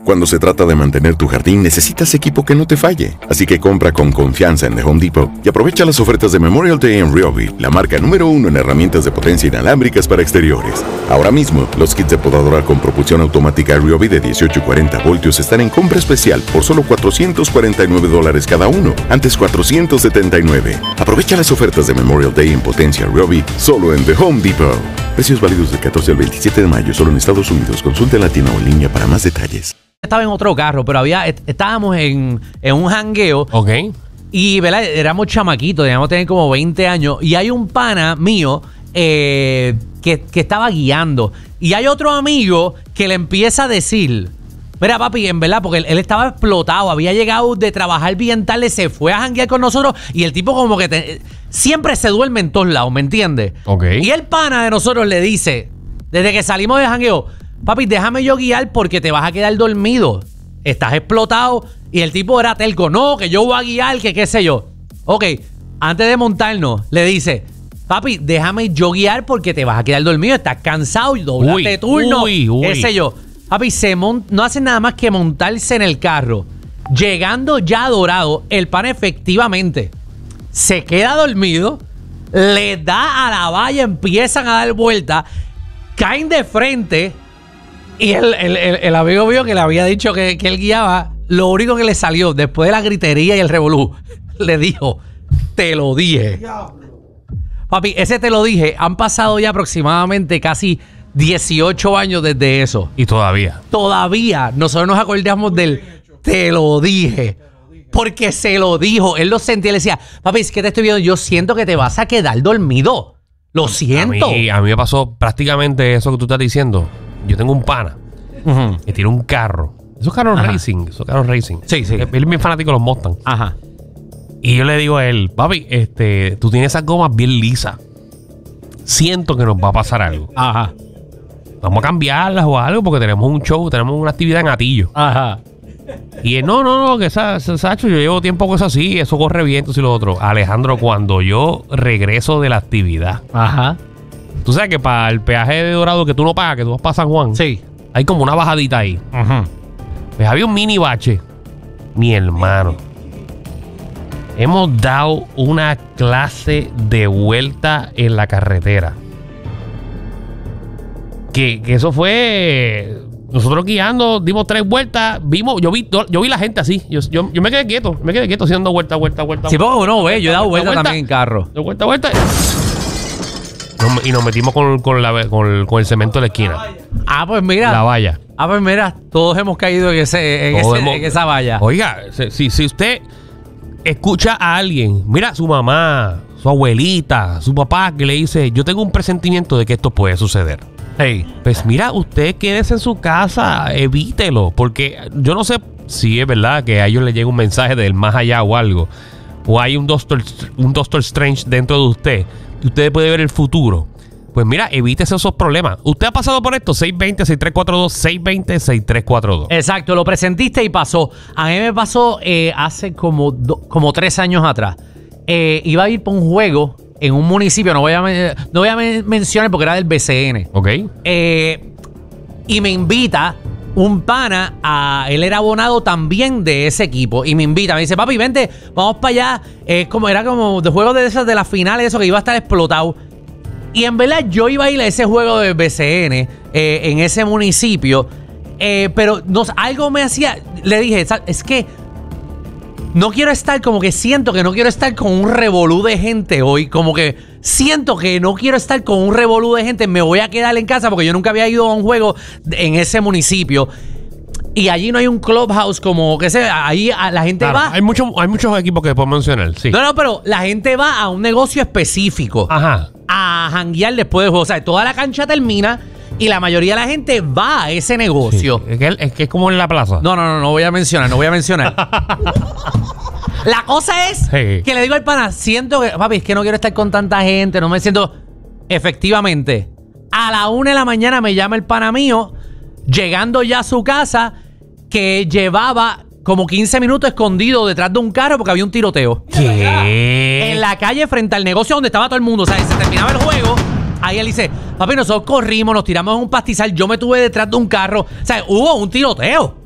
Cuando se trata de mantener tu jardín, necesitas equipo que no te falle. Así que compra con confianza en The Home Depot y aprovecha las ofertas de Memorial Day en Ryobi, la marca número 1 en herramientas de potencia inalámbricas para exteriores. Ahora mismo, los kits de podadora con propulsión automática Ryobi de 18 y 40 voltios están en compra especial por solo $449 cada uno, antes $479. Aprovecha las ofertas de Memorial Day en potencia Ryobi solo en The Home Depot. Precios válidos del 14 al 27 de mayo solo en Estados Unidos. Consulte en la tienda o en línea para más detalles. Estaba en otro carro, pero estábamos en un jangueo. Ok. Y, ¿verdad? Éramos chamaquitos, debíamos tener como 20 años. Y hay un pana mío que estaba guiando. Y hay otro amigo que le empieza a decir: mira, papi, en verdad, porque él estaba explotado, había llegado de trabajar bien tarde, se fue a janguear con nosotros y el tipo como que siempre se duerme en todos lados, ¿me entiendes? Ok. Y el pana de nosotros le dice, desde que salimos de jangueo: papi, déjame yo guiar porque te vas a quedar dormido. Estás explotado. Y el tipo era telco. No, que yo voy a guiar, que qué sé yo. Ok, antes de montarnos, le dice: papi, déjame yo guiar porque te vas a quedar dormido. Estás cansado, doblaste turno, qué sé yo. Papi, no hace nada más que montarse en el carro. Llegando ya a Dorado, el pana efectivamente se queda dormido, le da a la valla, empiezan a dar vueltas, caen de frente. Y el amigo mío que le había dicho que él guiaba, lo único que le salió después de la gritería y el revolú, le dijo: te lo dije. Papi, ese te lo dije. Han pasado ya aproximadamente casi 18 años desde eso. Y todavía nosotros nos acordamos del te lo dije. Porque se lo dijo. Él lo sentía. Él decía: papi, es que te estoy viendo. Yo siento que te vas a quedar dormido. Lo siento. A mí me pasó prácticamente eso que tú estás diciendo. Yo tengo un pana que tiene un carro. Esos carros racing. Sí, sí. Él es bien fanático de los Mustang. Ajá. Y yo le digo a él: papi, tú tienes esas gomas bien lisas. Siento que nos va a pasar algo. Ajá. Vamos a cambiarlas o algo porque tenemos un show, tenemos una actividad en Atillo. Ajá. Y él: no, que Sacho, yo llevo tiempo con eso así, eso corre viento y lo otro. Alejandro, cuando yo regreso de la actividad, Ajá. tú sabes que para el peaje de Dorado que tú no pagas, que tú vas para San Juan, Sí. hay como una bajadita ahí. Ajá. Pues había un mini bache. Mi hermano, hemos dado una clase de vuelta en la carretera. Que eso fue... Nosotros guiando, dimos 3 vueltas, yo vi la gente así. Yo me quedé quieto haciendo vuelta. Sí, porque uno ve, yo he dado vuelta también en carro. De vuelta. Y nos metimos con el cemento de la esquina. Pues mira. La valla. Pues mira, todos hemos caído en esa valla. Oiga, si usted escucha a alguien, mira, su mamá, su abuelita, su papá, que le dice: yo tengo un presentimiento de que esto puede suceder. Hey. Pues mira, usted quédese en su casa, evítelo, porque yo no sé si es verdad que a ellos les llega un mensaje del más allá o algo, o hay un Doctor Strange dentro de usted, y usted puede ver el futuro. Pues mira, evítese esos problemas. ¿Usted ha pasado por esto? 620-6342, 620-6342. Exacto, lo presentiste y pasó. A mí me pasó hace como 3 años atrás. Iba a ir por un juego en un municipio, no voy a mencionar porque era del BCN. Ok. Y me invita un pana, él era abonado también de ese equipo, y me invita, me dice: papi, vente, vamos para allá. Era como de juegos de esas de las finales, eso que iba a estar explotado. Y en verdad yo iba a ir a ese juego del BCN en ese municipio, pero algo me hacía, le dije: es que no quiero estar, como que siento que no quiero estar con un revolú de gente hoy. Como que siento que no quiero estar con un revolú de gente. Me voy a quedar en casa porque yo nunca había ido a un juego en ese municipio. Y allí no hay un clubhouse como que ahí la gente va. Hay muchos equipos que puedo mencionar, sí. No, pero la gente va a un negocio específico. Ajá. A janguear después del juego. O sea, toda la cancha termina y la mayoría de la gente va a ese negocio. Sí. Es que es como en la plaza. No voy a mencionar. La cosa es que le digo al pana: siento que, papi, es que no quiero estar con tanta gente, no me siento. Efectivamente, a la 1 de la mañana me llama el pana mío, llegando ya a su casa, que llevaba como 15 minutos escondido detrás de un carro porque había un tiroteo. ¿Qué? En la calle frente al negocio donde estaba todo el mundo. O sea, se terminaba el juego. Ahí él dice: papi, nosotros corrimos, nos tiramos en un pastizal, yo me tuve detrás de un carro. O sea, hubo un tiroteo.